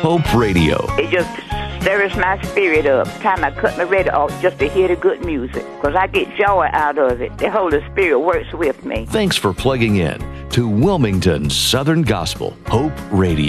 Hope Radio. It just stirs my spirit up. Time I cut my radio off just to hear the good music, because I get joy out of it. The Holy Spirit works with me. Thanks for plugging in to Wilmington Southern Gospel Hope Radio.